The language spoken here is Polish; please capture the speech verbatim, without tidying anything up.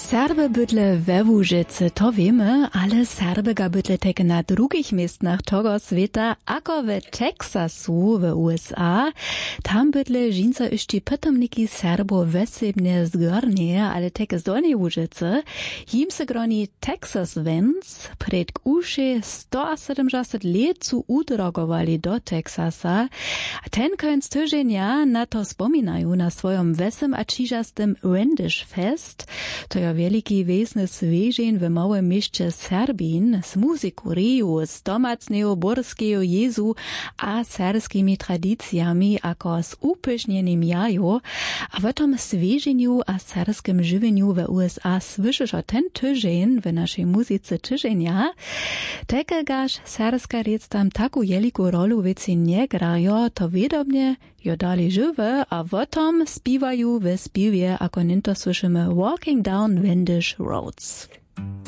Serby bydle we Łużycy, to wiemy, ale Serby ga bydle tak na drugich miejscach tego świata, ako w Teksasu w U S A. Tam bydle żinca jeszcze potomniki Serbo wesebnie zgornie, ale tak z dolnej Łużycy. Jim se groni Texas Vans, przed uszy sto siedemdziesiąt lat su udrogowali do Teksasa. A ten końc tydzienia na to wspominają na swoim wesem a ciżastym Wendish Fest. To ja wielki wiesny zwierzeń w małym mieście Serbin z muzyką riju, z domacnego borskiego Jezu a serbskimi tradycjami ako z upysznienym jaju. A w tym zwierzeniu a serbskim żywieniu w U S A słyszysz o ten tydzień w naszej muzyce tydzienia. Tekegaż serbska riec tam taką wielką rolę wieci nie grają, to wiadomie jo dalej żywe, a w tym śpiewają w śpiewie, ako ninto słyszymy Walking Down Windish Roads.